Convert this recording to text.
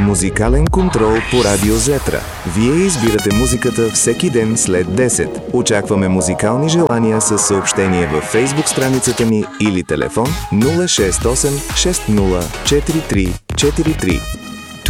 Музикален контрол по Радио Зетра. Вие избирате музиката всеки ден след 10. Очакваме музикални желания със съобщение във Facebook страницата ни или телефон 068 60 43 43.